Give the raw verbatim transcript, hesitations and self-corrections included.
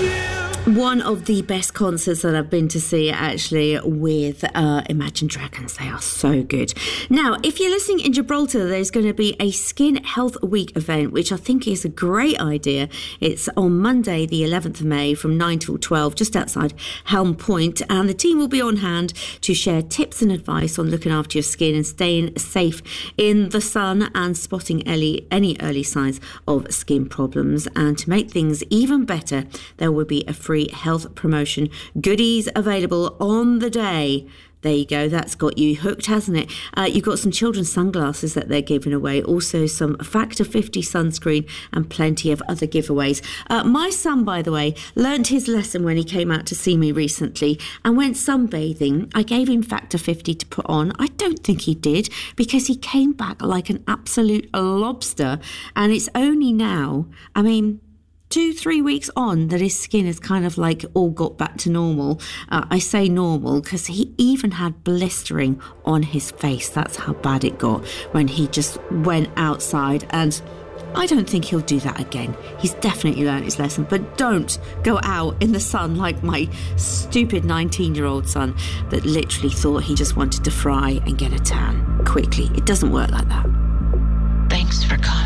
One of the best concerts that I've been to see, actually, with uh, Imagine Dragons. They are so good. Now, if you're listening in Gibraltar, there's going to be a Skin Health Week event, which I think is a great idea. It's on Monday, the eleventh of May, from nine till twelve, just outside Helm Point. And the team will be on hand to share tips and advice on looking after your skin and staying safe in the sun and spotting early, any early signs of skin problems. And to make things even better, there will be a free health promotion goodies available on the day. There you go. That's got you hooked, hasn't it? Uh, you've got some children's sunglasses that they're giving away. Also some Factor fifty sunscreen and plenty of other giveaways. Uh, my son, by the way, learnt his lesson when he came out to see me recently and went sunbathing. I gave him Factor fifty to put on. I don't think he did, because he came back like an absolute lobster. And it's only now, I mean... two, three weeks on that his skin has kind of like all got back to normal. Uh, I say normal because he even had blistering on his face. That's how bad it got when he just went outside, and I don't think he'll do that again. He's definitely learned his lesson, but don't go out in the sun like my stupid nineteen-year-old son that literally thought he just wanted to fry and get a tan quickly. It doesn't work like that.